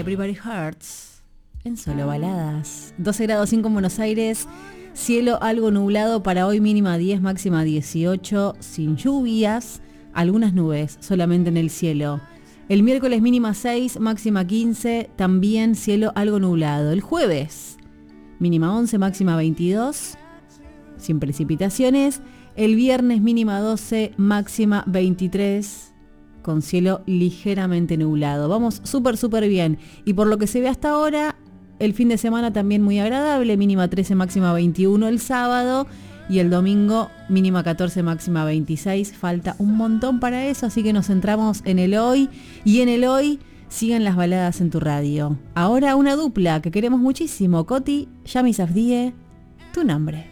Everybody Hurts en Solo Baladas. 12 grados 5 en Buenos Aires. Cielo algo nublado para hoy, mínima 10, máxima 18, sin lluvias. Algunas nubes solamente en el cielo. El miércoles mínima 6, máxima 15, también cielo algo nublado. El jueves mínima 11, máxima 22, sin precipitaciones. El viernes mínima 12, máxima 23, con cielo ligeramente nublado. Vamos súper bien. Y por lo que se ve hasta ahora, el fin de semana también muy agradable. Mínima 13, máxima 21 el sábado. Y el domingo mínima 14, máxima 26. Falta un montón para eso, así que nos centramos en el hoy. Y en el hoy sigan las baladas en tu radio. Ahora una dupla que queremos muchísimo. Coti, Yami Safdie, Tu Nombre.